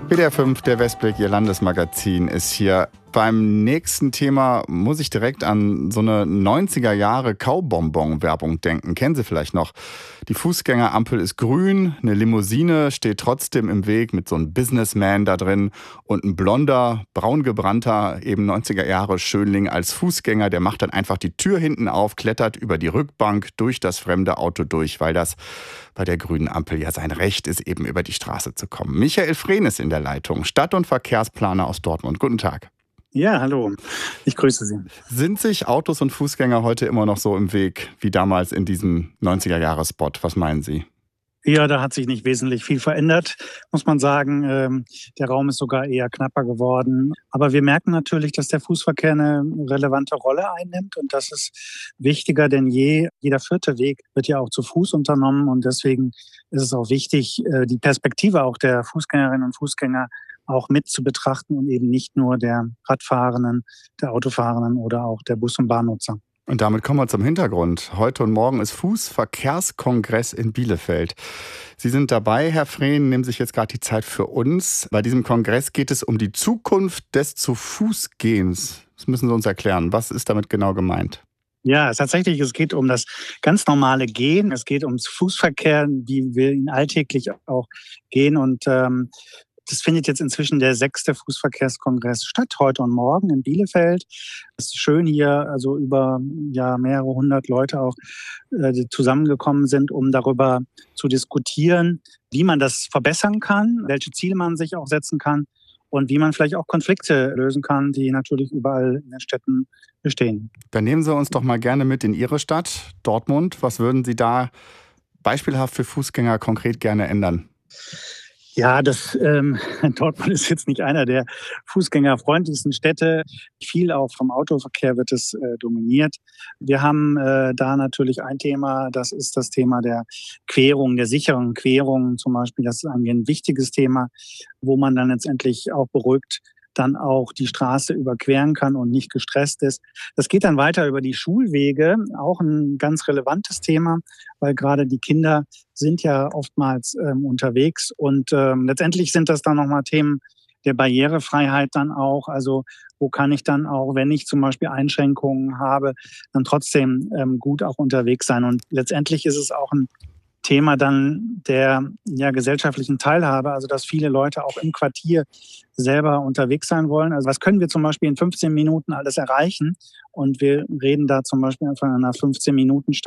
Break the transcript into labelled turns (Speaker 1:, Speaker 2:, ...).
Speaker 1: WDR 5, der Westblick, Ihr Landesmagazin, ist hier. Beim nächsten Thema muss ich direkt an so eine 90er-Jahre-Kaubonbon-Werbung denken. Kennen Sie vielleicht noch? Die Fußgängerampel ist grün, eine Limousine steht trotzdem im Weg mit so einem Businessman da drin und ein blonder, braun gebrannter, eben 90er-Jahre-Schönling als Fußgänger, der macht dann einfach die Tür hinten auf, klettert über die Rückbank durch das fremde Auto durch, weil das bei der grünen Ampel ja sein Recht ist, eben über die Straße zu kommen. Michael Frehn ist in der Leitung, Stadt- und Verkehrsplaner aus Dortmund. Guten Tag.
Speaker 2: Ja, hallo. Ich grüße Sie.
Speaker 1: Sind sich Autos und Fußgänger heute immer noch so im Weg wie damals in diesem 90er-Jahre-Spot? Was meinen Sie?
Speaker 2: Ja, da hat sich nicht wesentlich viel verändert, muss man sagen. Der Raum ist sogar eher knapper geworden. Aber wir merken natürlich, dass der Fußverkehr eine relevante Rolle einnimmt. Und das ist wichtiger denn je. Jeder vierte Weg wird ja auch zu Fuß unternommen. Und deswegen ist es auch wichtig, die Perspektive auch der Fußgängerinnen und Fußgänger auch mit zu betrachten und eben nicht nur der Radfahrenden, der Autofahrenden oder auch der Bus- und Bahnnutzer.
Speaker 1: Und damit kommen wir zum Hintergrund. Heute und morgen ist Fußverkehrskongress in Bielefeld. Sie sind dabei, Herr Frehn, nehmen sich jetzt gerade die Zeit für uns. Bei diesem Kongress geht es um die Zukunft des Zu-Fuß-Gehens. Das müssen Sie uns erklären. Was ist damit genau gemeint?
Speaker 2: Ja, tatsächlich, es geht um das ganz normale Gehen. Es geht ums Fußverkehr, wie wir ihn alltäglich auch gehen. Und das findet jetzt inzwischen der 6. Fußverkehrskongress statt, heute und morgen in Bielefeld. Es ist schön hier, also über mehrere hundert Leute auch die zusammengekommen sind, um darüber zu diskutieren, wie man das verbessern kann, welche Ziele man sich auch setzen kann und wie man vielleicht auch Konflikte lösen kann, die natürlich überall in den Städten bestehen.
Speaker 1: Dann nehmen Sie uns doch mal gerne mit in Ihre Stadt, Dortmund. Was würden Sie da beispielhaft für Fußgänger konkret gerne ändern?
Speaker 2: Ja, Dortmund ist jetzt nicht einer der fußgängerfreundlichsten Städte. Viel auch vom Autoverkehr wird es dominiert. Wir haben da natürlich ein Thema, das ist das Thema der Querung, der sicheren Querung zum Beispiel. Das ist ein wichtiges Thema, wo man dann letztendlich auch beruhigt dann auch die Straße überqueren kann und nicht gestresst ist. Das geht dann weiter über die Schulwege, auch ein ganz relevantes Thema, weil gerade die Kinder sind ja oftmals unterwegs und letztendlich sind das dann nochmal Themen der Barrierefreiheit dann auch, also wo kann ich dann auch, wenn ich zum Beispiel Einschränkungen habe, dann trotzdem gut auch unterwegs sein und letztendlich ist es auch ein Thema dann der gesellschaftlichen Teilhabe, also dass viele Leute auch im Quartier selber unterwegs sein wollen. Also was können wir zum Beispiel in 15 Minuten alles erreichen? Und wir reden da zum Beispiel von einer 15 Minuten